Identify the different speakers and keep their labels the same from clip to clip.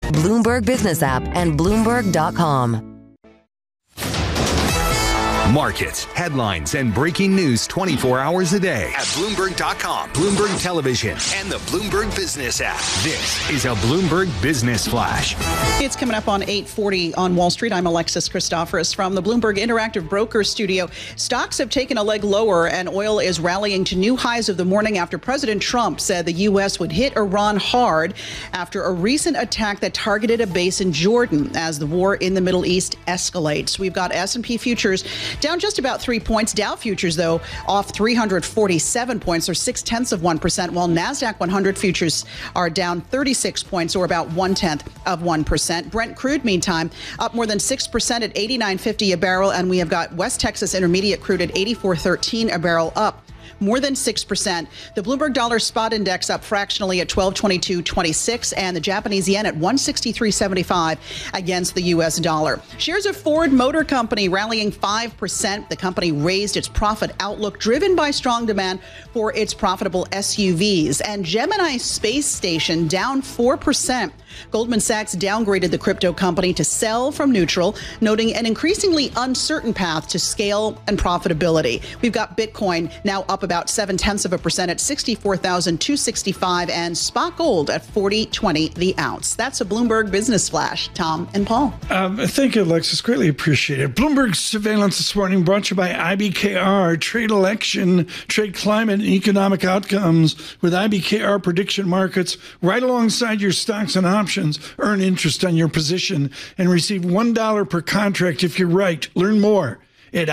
Speaker 1: Bloomberg Business App, and Bloomberg.com.
Speaker 2: Markets, headlines, and breaking news 24 hours a day at Bloomberg.com, Bloomberg Television, and the Bloomberg Business app. This is a Bloomberg Business Flash.
Speaker 3: It's coming up on 8:40 on Wall Street. I'm Alexis Christoforous from the Bloomberg Interactive Broker Studio. Stocks have taken a leg lower, and oil is rallying to new highs of the morning after President Trump said the U.S. would hit Iran hard after a recent attack that targeted a base in Jordan as the war in the Middle East escalates. We've got S&P futures down just about 3 points. Dow futures, though, off 347 points or 0.6%, while NASDAQ 100 futures are down 36 points or about 0.1%. Brent crude, meantime, up more than 6% at $89.50 a barrel. And we have got West Texas Intermediate crude at $84.13 a barrel, up more than 6%. The Bloomberg Dollar Spot Index up fractionally at 1222.26, and the Japanese yen at 163.75 against the U.S. dollar. Shares of Ford Motor Company rallying 5%. The company raised its profit outlook, driven by strong demand for its profitable SUVs. And Gemini Space Station down 4%. Goldman Sachs downgraded the crypto company to sell from neutral, noting an increasingly uncertain path to scale and profitability. We've got Bitcoin now up about 0.7% at 64,265, and spot gold at $40.20 the ounce. That's a Bloomberg Business Flash. Tom and Paul.
Speaker 4: Thank you, Alexis. Greatly appreciate it. Bloomberg Surveillance this morning brought to you by IBKR. Trade election, trade climate, and economic outcomes with IBKR prediction markets right alongside your stocks and options. Earn interest on your position and receive $1 per contract if you're right. Learn more at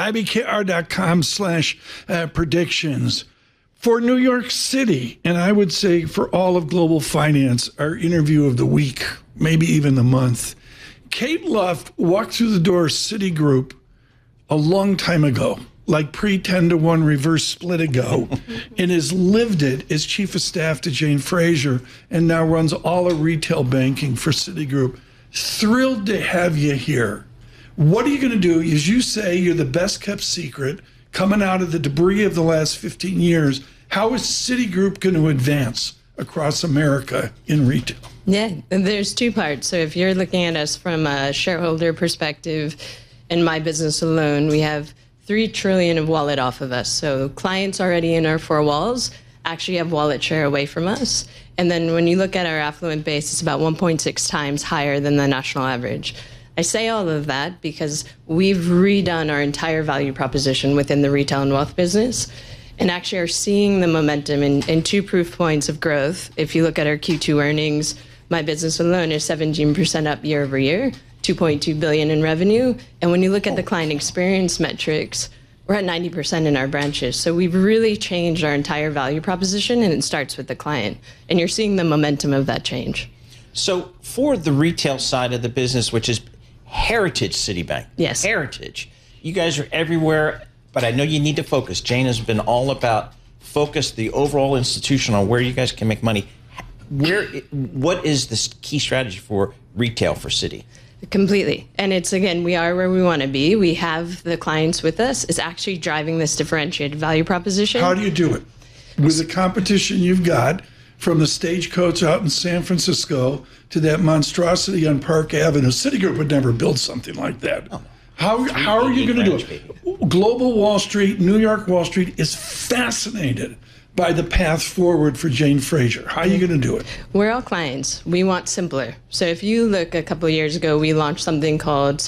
Speaker 4: ibkr.com/predictions. For New York City, and I would say for all of global finance, our interview of the week, maybe even the month, Kate Luft walked through the door of Citigroup a long time ago, like pre-10-to-1 reverse split ago, and has lived it as chief of staff to Jane Fraser and now runs all of retail banking for Citigroup. Thrilled to have you here. What are you going to do? As you say, you're the best kept secret coming out of the debris of the last 15 years. How is Citigroup going to advance across America in retail?
Speaker 5: Yeah, there's two parts. So if you're looking at us from a shareholder perspective, in my business alone, we have $3 trillion of wallet off of us. So clients already in our four walls actually have wallet share away from us. And then when you look at our affluent base, it's about 1.6 times higher than the national average. I say all of that because we've redone our entire value proposition within the retail and wealth business, and actually are seeing the momentum in two proof points of growth. If you look at our Q2 earnings, my business alone is 17% up year over year, $2.2 billion in revenue. And when you look at the client experience metrics, we're at 90% in our branches. So we've really changed our entire value proposition, and it starts with the client. And you're seeing the momentum of that change.
Speaker 6: So for the retail side of the business, which is Heritage Citibank.
Speaker 5: Yes.
Speaker 6: Heritage. You guys are everywhere, but I know you need to focus. Jane has been all about focus the overall institution on where you guys can make money. What is the key strategy for retail for Citi?
Speaker 5: Completely. And it's, again, we are where we want to be. We have the clients with us. It's actually driving this differentiated value proposition.
Speaker 4: How do you do it? With the competition you've got, from the Stagecoach out in San Francisco to that monstrosity on Park Avenue. Citigroup would never build something like that. Oh, no. How are you going to do it? Global Wall Street, New York Wall Street is fascinated by the path forward for Jane Fraser. How are you going to do it?
Speaker 5: We're all clients. We want simpler. So if you look a couple of years ago, we launched something called